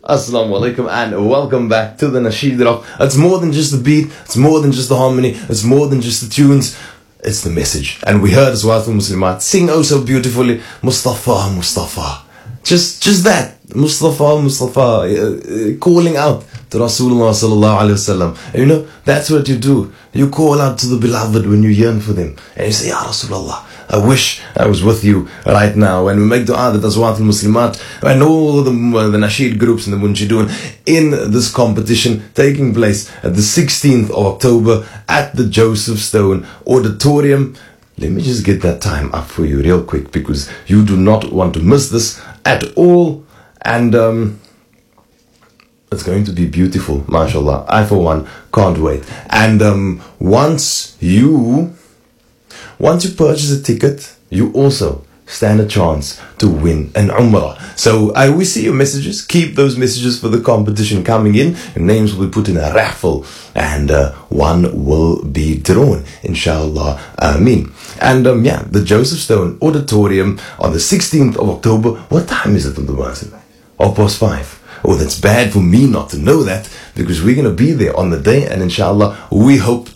Assalamu alaikum and welcome back to the Nasheed Rock. It's more than just the beat, it's more than just the harmony, it's more than just the tunes, it's the message. And we heard Azwatul Muslimat sing oh so beautifully, Mustafa, Mustafa. Just that, Mustafa, Mustafa, calling out to Rasulullah sallallahu alayhi wasallam. And you know, that's what you do. You call out to the beloved when you yearn for them. And you say, Ya Rasulullah, I wish I was with you right now. And we make dua that Azwatul Muslimat and all the Nasheed groups and the Munshidun in this competition taking place at the 16th of October at the Joseph Stone Auditorium. Let me just get that time up for you real quick because you do not want to miss this at all. And it's going to be beautiful, mashallah. I for one can't wait. And once you purchase a ticket, you also stand a chance to win an Umrah. So we see your messages. Keep those messages for the competition coming in. Your names will be put in a raffle and one will be drawn, inshallah. Ameen. And the Joseph Stone Auditorium on the 16th of October. What time is it on the Wednesday? 5:30. Oh, that's bad for me not to know that because we're going to be there on the day and inshallah we hope